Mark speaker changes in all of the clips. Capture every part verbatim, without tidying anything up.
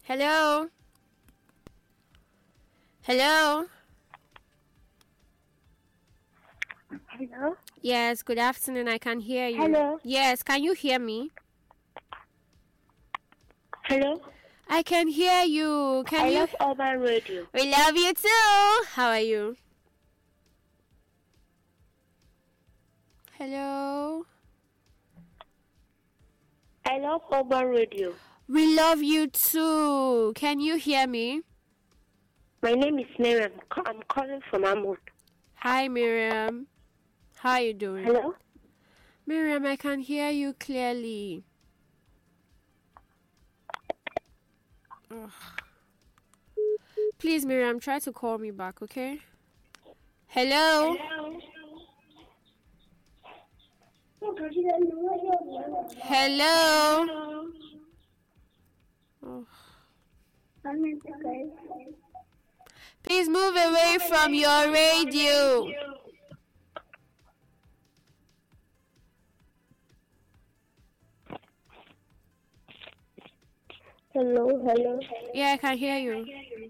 Speaker 1: Hello? Hello?
Speaker 2: Hello?
Speaker 1: Yes, good afternoon. I can hear you.
Speaker 2: Hello?
Speaker 1: Yes, can you hear me?
Speaker 2: Hello?
Speaker 1: I can hear you. Can
Speaker 2: I
Speaker 1: you?
Speaker 2: love Urban Radio.
Speaker 1: We love you too. How are you? Hello?
Speaker 2: I love Urban Radio.
Speaker 1: We love you too. Can you hear me?
Speaker 2: My name is Miriam. I'm calling from Amon.
Speaker 1: Hi, Miriam. How are you doing?
Speaker 2: Hello?
Speaker 1: Miriam, I can hear you clearly. Ugh. Please, Miriam, try to call me back, okay? Hello?
Speaker 2: Hello?
Speaker 1: Hello? Oh. Please move away from your radio.
Speaker 2: Hello, hello.
Speaker 1: Yeah, I can hear you.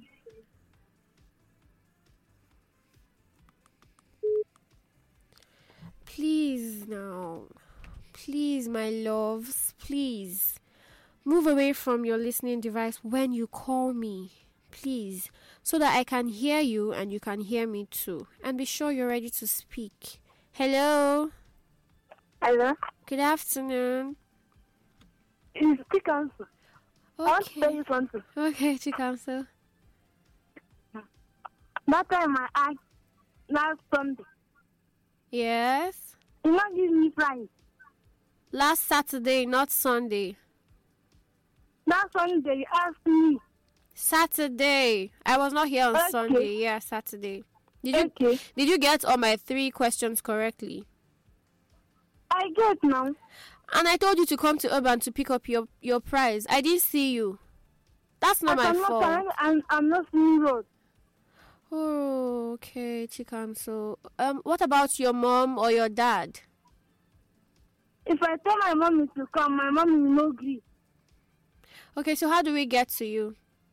Speaker 1: Please now. Please, my loves, please. Move away from your listening device when you call me. Please. So that I can hear you and you can hear me too. And be sure you're ready to speak. Hello?
Speaker 2: Hello?
Speaker 1: Good afternoon.
Speaker 2: It's the council. I want to tell
Speaker 1: Okay.
Speaker 2: you something.
Speaker 1: Okay, Chikamso.
Speaker 2: That time I asked last Sunday,
Speaker 1: Yes?
Speaker 2: you not give me prize.
Speaker 1: Last Saturday, not Sunday.
Speaker 2: Last Sunday you asked me.
Speaker 1: Saturday. I was not here on
Speaker 2: Okay.
Speaker 1: Sunday. Yeah, Saturday. Did you
Speaker 2: Okay.
Speaker 1: did you get all my three questions correctly?
Speaker 2: I get now.
Speaker 1: And I told you to come to Urban to pick up your, your prize. I didn't see you. That's not
Speaker 2: I
Speaker 1: my
Speaker 2: cannot
Speaker 1: fault.
Speaker 2: find- I'm, I'm not seeing road.
Speaker 1: Oh, okay, Chikamso. Um, what about your mom or your dad?
Speaker 2: If I tell my mommy to come, my mommy will not agree.
Speaker 1: Okay, so how do we get to you?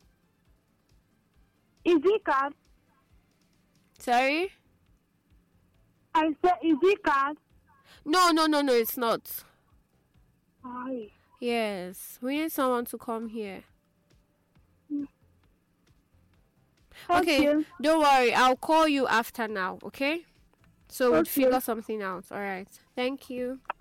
Speaker 2: Is it card?
Speaker 1: Sorry?
Speaker 2: I said, is it card?
Speaker 1: No, no, no, no, it's not.
Speaker 2: Aye.
Speaker 1: Yes, we need someone to come here.
Speaker 2: Okay.
Speaker 1: Okay, don't worry. I'll call you after now, okay? So we'll
Speaker 2: Okay.
Speaker 1: figure something out. All right. Thank you.